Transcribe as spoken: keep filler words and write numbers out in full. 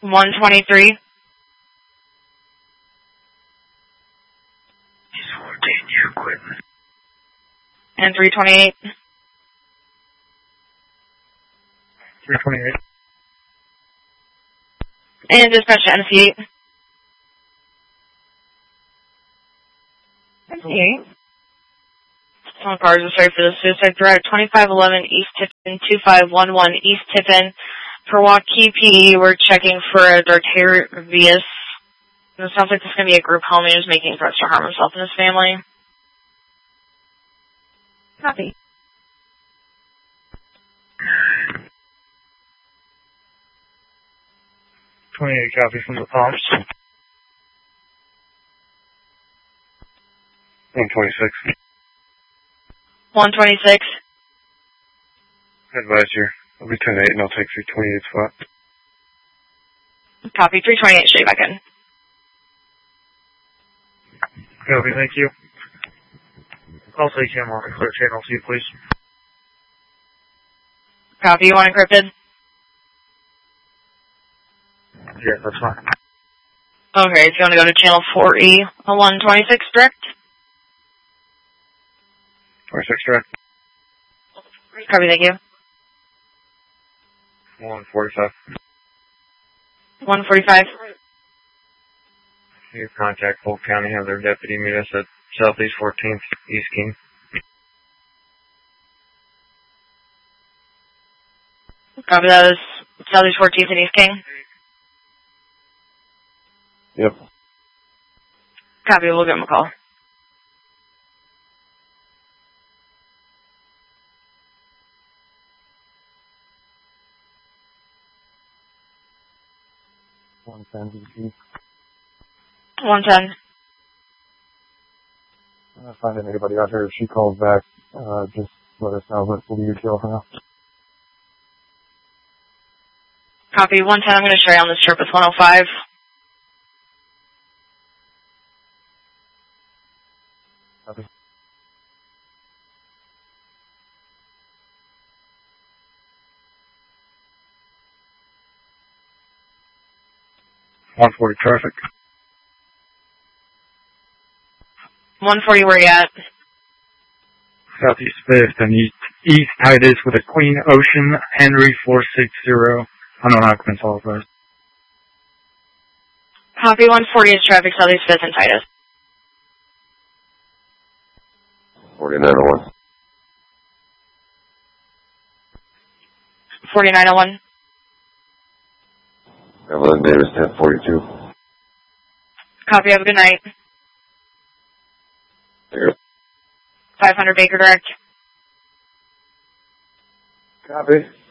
one twenty-three. fourteen, new equipment. And three twenty-eight. three twenty-eight. And dispatch to N C eight. N C eight. All cars are sorry for the suicide threat. twenty-five eleven East Tiffin, two five one one East Tiffin. Pewaukee P E, we're checking for a Darterius. It sounds like this is going to be a group home. He was making threats to harm himself and his family. Copy. twenty-eight copy from the Palms. one twenty-six. one twenty-six. Advise here. I'll be ten eight and I'll take three twenty-eight spot. Copy. three twenty-eight, straight back in. Copy, thank you. I'll take him on the clear channel C, please. Copy. You want encrypted? Yeah, that's fine. Okay, if you want to go to channel four E, one twenty-six direct. twenty-six direct. Copy, thank you. one forty-five. one forty-five. Your contact Polk County, have their deputy meet us at Southeast fourteenth, East King. Copy, that is Southeast fourteenth and East King. Yep. Copy, we'll give him a call. one ten D C. one ten. I'm not finding anybody out here. If she calls back, uh, just let us know, but we'll be your tail for now. Copy, one ten, I'm going to show you on this trip with one oh five. Copy. one forty traffic. one forty, where you at? Southeast fifth and East, East Titus with a Queen Ocean Henry four sixty. Unknown occupants all of those. Copy, one forty is traffic, Southeast fifth and Titus. forty-nine oh one. forty-nine oh one. Evelyn Davis, ten forty-two. Copy, have a good night. Here. five hundred Baker Direct. Copy.